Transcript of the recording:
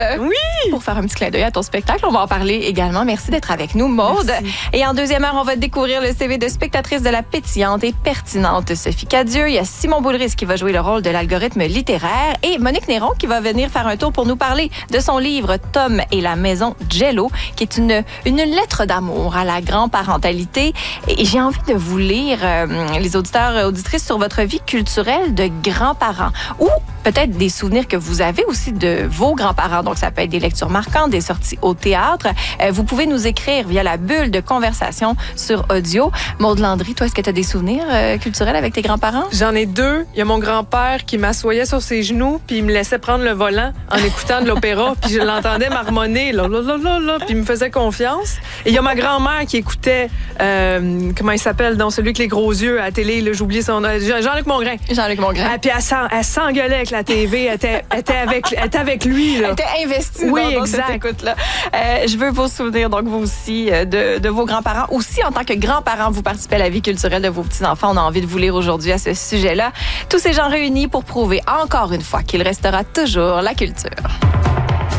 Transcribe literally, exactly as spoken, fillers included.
Euh, oui! Pour faire un petit clin d'œil à ton spectacle, on va en parler également. Merci d'être avec nous, Maude. Merci. Et en deuxième heure, on va découvrir le C V de spectatrice de la pétillante et pertinente Sophie Cadieux. Il y a Simon Boulris qui va jouer le rôle de l'algorithme littéraire et Monique Néron qui va venir faire un tour pour nous parler de son livre Tom et la maison Jello, qui est une, une lettre d'amour à la grand-parentalité. Et j'ai envie de vous lire, euh, les auditeurs et auditrices, sur votre vie culturelle de grands-parents ou peut-être des souvenirs que vous avez aussi de vos grands-parents. Donc, ça peut être des lectures marquantes, des sorties au théâtre. Euh, vous pouvez nous écrire via la bulle de conversation sur audio. Maude Landry, toi, est-ce que tu as des souvenirs euh, culturels avec tes grands-parents? J'en ai deux. Il y a mon grand-père qui m'assoyait sur ses genoux puis il me laissait prendre le volant en écoutant de l'opéra puis je l'entendais marmonner, là, là, là, là, là, puis il me faisait confiance. Et il y a ma grand-mère qui écoutait, euh, comment il s'appelle, dans celui avec les gros yeux à la télé, là, j'ai oublié son nom, Jean-Luc Mongrain. Jean-Luc Mongrain. Ah, puis elle, s'en, elle s'engueulait avec la T V, elle était, elle était, avec, elle était avec lui. Là. Elle était investie oui, dans, dans exact. cette écoute-là. Euh, je veux vos souvenirs, donc vous aussi, de, de vos grands-parents. Aussi, en tant que grands-parents, vous participez à la vie culturelle de vos petits-enfants. On a envie de vous lire aujourd'hui à ce sujet-là. Tous ces gens réunis pour prouver encore une fois qu'il restera toujours la culture.